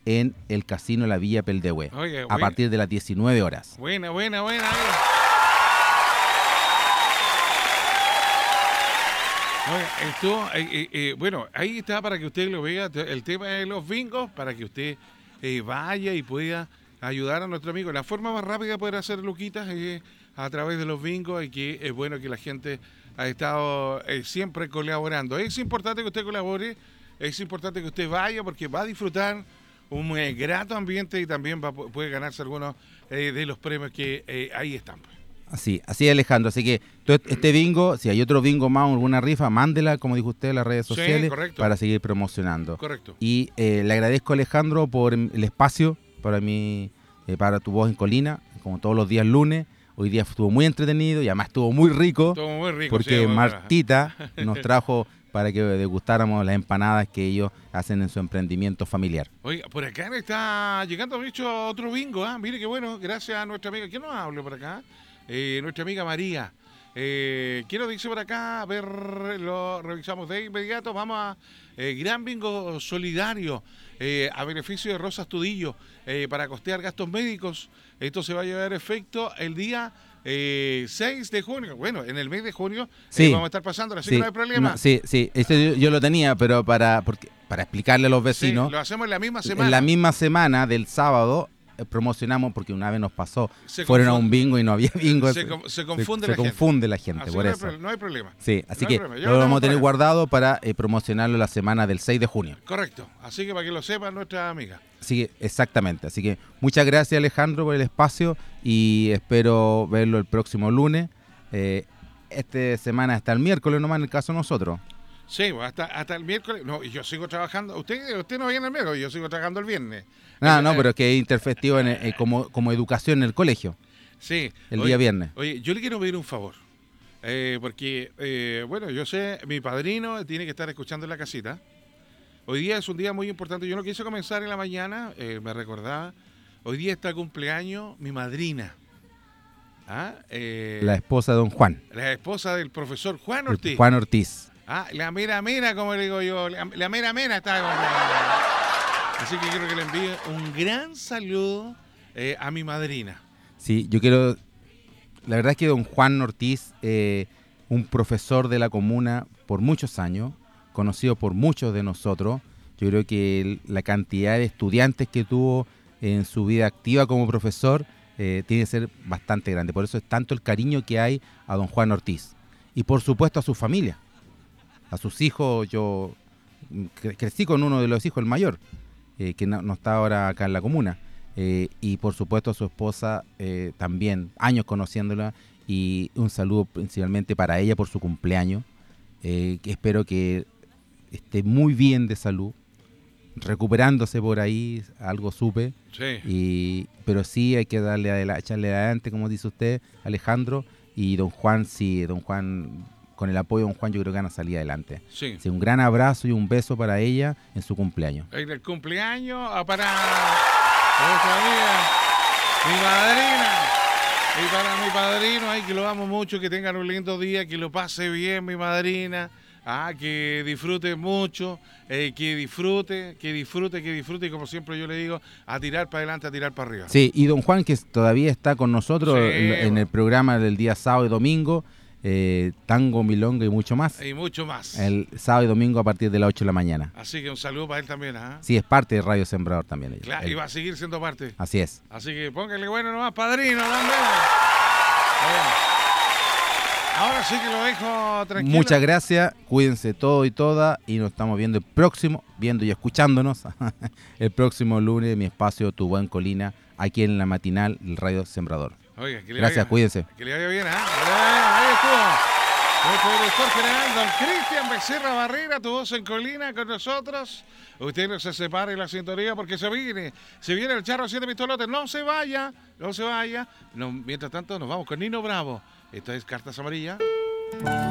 en el Casino La Villa Peldehue, a partir de las 19 horas. Buena. Bueno, ahí está para que usted lo vea, el tema de los bingos, para que usted vaya y pueda ayudar a nuestro amigo. La forma más rápida de poder hacer luquitas es a través de los bingos, y que es bueno que la gente ha estado siempre colaborando. Es importante que usted colabore, es importante que usted vaya, porque va a disfrutar un grato ambiente y también puede ganarse algunos de los premios que ahí están. Así es, Alejandro. Así que este bingo, si hay otro bingo más o alguna rifa, mándela, como dijo usted, a las redes sociales, para seguir promocionando. Correcto. Y le agradezco, Alejandro, por el espacio para mí, para Tu Voz en Colina, como todos los días lunes. Hoy día estuvo muy entretenido y además estuvo muy rico. Porque Martita nos trajo para que degustáramos las empanadas que ellos hacen en su emprendimiento familiar. Oiga, por acá me está llegando, bicho, otro bingo. Mire qué bueno, gracias a nuestra amiga. ¿Quién nos habla por acá? Nuestra amiga María. ¿Quién nos dice por acá? A ver, lo revisamos de inmediato. Vamos a gran bingo solidario a beneficio de Rosas Tudillo para costear gastos médicos. Esto se va a llevar a efecto el día 6 de junio. Bueno, en el mes de junio vamos a estar pasando, así que no hay problema. Esto yo lo tenía, pero para explicarle a los vecinos. Lo hacemos en la misma semana. En la misma semana del sábado promocionamos, porque una vez nos pasó, fueron a un bingo y no había bingo. Se confunde la gente, así por eso. No hay problema. Sí, así que lo vamos a tener guardado para promocionarlo la semana del 6 de junio. Correcto, así que para que lo sepan nuestra amiga. Sí, exactamente. Así que muchas gracias, Alejandro, por el espacio y espero verlo el próximo lunes. Esta semana hasta el miércoles nomás, en el caso de nosotros. Sí, hasta el miércoles. No, yo sigo trabajando. Usted no viene el miércoles, yo sigo trabajando el viernes. No, pero es que es interfestivo como educación en el colegio. Sí. El día viernes. Oye, yo le quiero pedir un favor. Porque, bueno, yo sé, mi padrino tiene que estar escuchando en la casita. Hoy día es un día muy importante. Yo no quise comenzar en la mañana, me recordaba. Hoy día está cumpleaños mi madrina. La esposa de don Juan. La esposa del profesor Juan Ortiz. Juan Ortiz. La mera, como le digo yo. La mera está. Así que quiero que le envíe un gran saludo a mi madrina. Sí, yo quiero. La verdad es que don Juan Ortiz, un profesor de la comuna por muchos años, conocido por muchos de nosotros. Yo creo que la cantidad de estudiantes que tuvo en su vida activa como profesor tiene que ser bastante grande. Por eso es tanto el cariño que hay a don Juan Ortiz. Y por supuesto a su familia, a sus hijos. Yo crecí con uno de los hijos, el mayor, que no está ahora acá en la comuna. Y por supuesto a su esposa, también años conociéndola, y un saludo principalmente para ella por su cumpleaños. Espero que esté muy bien de salud, recuperándose por ahí, algo supe. Sí. Pero sí hay que echarle adelante, como dice usted, Alejandro. Y don Juan, con el apoyo de don Juan, yo creo que van a salir adelante. Sí. Un gran abrazo y un beso para ella en su cumpleaños. En el cumpleaños para nuestra amiga, mi madrina. Y para mi padrino, que lo amo mucho, que tengan un lindo día, que lo pase bien, mi madrina. Que disfrute mucho, que disfrute, y como siempre yo le digo, a tirar para adelante, a tirar para arriba. Sí, y don Juan, que todavía está con nosotros en el programa del día sábado y domingo, tango, milonga y mucho más. Y mucho más. El sábado y domingo a partir de las 8 de la mañana. Así que un saludo para él también. Sí, es parte de Radio Sembrador también. Claro, y va a seguir siendo parte. Así es. Así que póngale bueno nomás, padrino, también. Ahora sí que lo dejo tranquilo. Muchas gracias, cuídense todo y toda, y nos estamos viendo y escuchándonos el próximo lunes en mi espacio Tu Voz en Colina, aquí en la matinal del Radio Sembrador. Oiga, gracias, cuídense. Que le vaya bien, Ahí estuvo nuestro director general, don Cristian Becerra Barrera, Tu Voz en Colina con nosotros. Usted no se separe la sintonía porque se viene el Charro 7 Pistolotes. No se vaya. Mientras tanto, nos vamos con Nino Bravo. Esta es Cartas Amarillas.